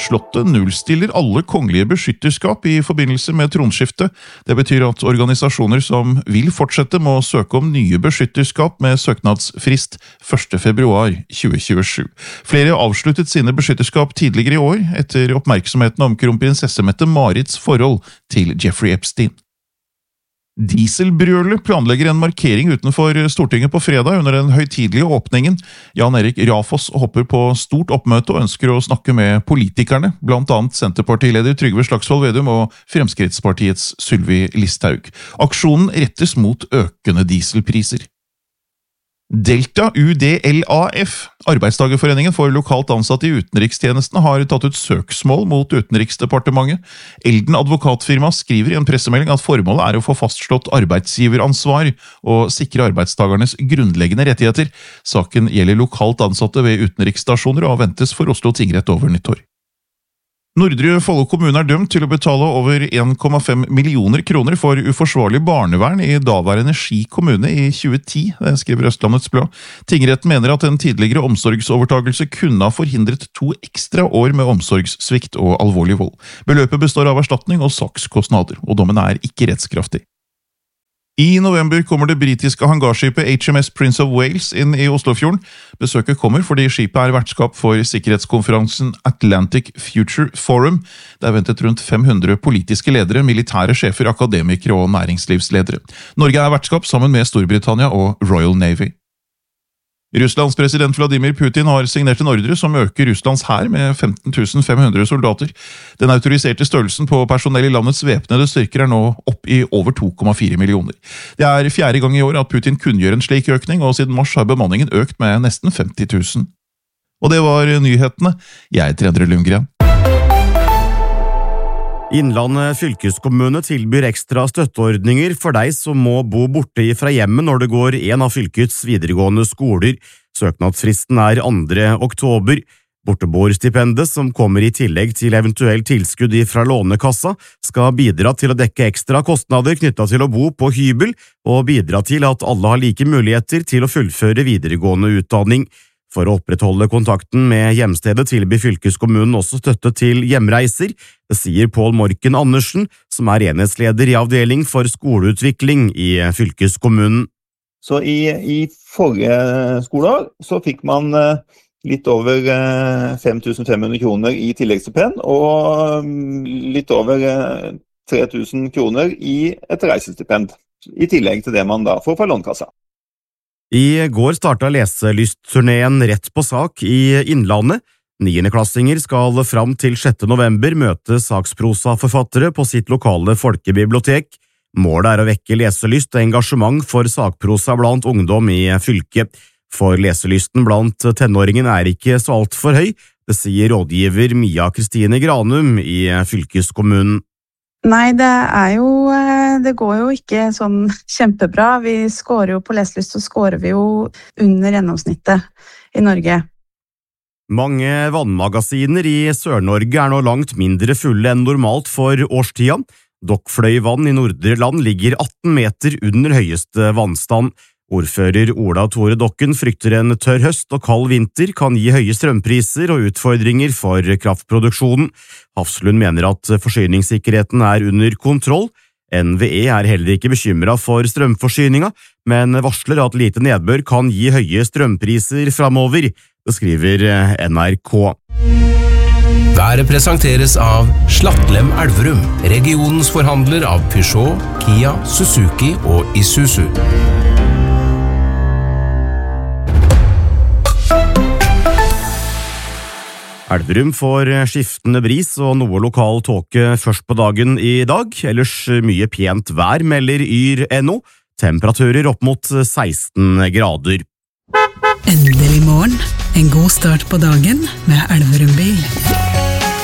Slottet nullstiller alle kongelige beskytterskap i forbindelse med tronskiftet. Det betyr at organisasjoner som vil fortsette må søke om nye beskytterskap med søknadsfrist 1. februar 2027. Flere avsluttet sine beskytterskap tidligere i år, etter oppmerksomheten om kronprinsesse Mette-Marits forhold til Jeffrey Epstein. Dieselbrølet planlegger en markering utenfor Stortinget på fredag under den høytidelige åpningen. Jan Erik Rafoss hopper på stort oppmøte og ønsker å snakke med politikerne, blant annet Senterpartileder Trygve Slagsvold Vedum og Fremskrittspartiets Sylvi Listhaug. Aksjonen rettes mot økende dieselpriser. Delta UDLAF, Arbeidstagerforeningen for lokalt ansatte i utenrikstjenesten, har tatt ut søksmål mot Utenriksdepartementet. Elden advokatfirma skriver i en pressemelding at formålet er å få fastslått arbeidsgiveransvar og sikre arbeidstagernes grunnleggende rettigheter. Saken gjelder lokalt ansatte ved utenriksstasjoner og ventes for Oslo tingrett over nyttår. Nordre Follo kommune er dømt til å betale over 1,5 millioner kroner for uforsvarlig barnevern i daværende Ski kommune i 2010, det skriver Østlandets Blad. Tingretten mener at en tidligere omsorgsovertagelse kunne ha forhindret 2 ekstra år med omsorgssvikt og alvorlig vold. Beløpet består av erstatning og sakskostnader, og dommen er ikke rettskraftig. I november kommer det britiske hangarskipet HMS Prince of Wales inn i Oslofjorden. Besøket kommer fordi skipet er vertskap for sikkerhetskonferansen Atlantic Future Forum. Det er ventet rundt 500 politiske ledere, militære sjefer, akademikere og næringslivsledere. Norge er vertskap sammen med Storbritannia og Royal Navy. Russlands president Vladimir Putin har signert en ordre som øker Russlands hær med 15 500 soldater. Den autoriserte størrelsen på personell i landets væpnede styrker er nå opp i over 2,4 millioner. Det er 4. gang i år at Putin kunngjør en slik økning, og siden mars har bemanningen økt med nesten 50 000. Og det var nyhetene. Jeg heter Endre Lundgren. Innlandet fylkeskommune tilbyr ekstra støtteordninger for deg som må bo borte fra hjemmet når det går en av fylkets videregående skoler. Søknadsfristen er 2. oktober. Borteboerstipendet, som kommer i tillegg til eventuelt tilskudd fra Lånekassa, skal bidra til å dekke ekstra kostnader knyttet til å bo på hybel, og bidra til at alle har like muligheter til å fullføre videregående utdanning. For å opprettholde kontakten med hjemstedet tilbyr fylkeskommunen også støtte til hjemreiser. Det sier Pål Morken Andersen, som er enhetsleder i avdeling for skoleutvikling i fylkeskommunen. Så i forrige skoleår så fikk man litt over 5.500 kroner i tilleggsstipend og litt over 3.000 kroner i et reisestipend, i tillegg til det man da får fra Lånekassa. I går startet leselystturneen Rett på sak i Innlandet. 9.-klassinger skal fram til 6. november møte saksprosaforfattere på sitt lokale folkebibliotek. Målet er å vekke leselyst og engasjement for sakprosa blant ungdom i fylket. For leselysten blant tenåringen er ikke så alt for høy, det sier rådgiver Mia Kristine Granum i fylkeskommunen. Nei, det går jo ikke sånn kjempebra. Vi skårer jo på leselyst, så skårer vi jo under gjennomsnittet i Norge. Mange vannmagasiner i Sør-Norge er nå langt mindre fulle enn normalt for årstida. Dokkfløyvann i Nordre Land ligger 18 meter under høyeste vannstand. Ordfører Ola Tore Dokken frykter en tørr høst og kald vinter kan gi høye strømpriser og utfordringer for kraftproduksjonen. Hafslund mener at forsyningssikkerheten er under kontroll. NVE er heller ikke bekymret for strømforsyninga, men varsler at lite nedbør kan gi høye strømpriser fremover, det skriver NRK. Været presenteres av Slattlem Elverum, regionens forhandler av Peugeot, Kia, Suzuki og Isuzu. Elverum får skiftende bris og noe lokal tåke først på dagen i dag, ellers mye pent vær, melder Yr.no. Temperaturer opp mot 16 grader. Endelig morgen, en god start på dagen med Elverum bil.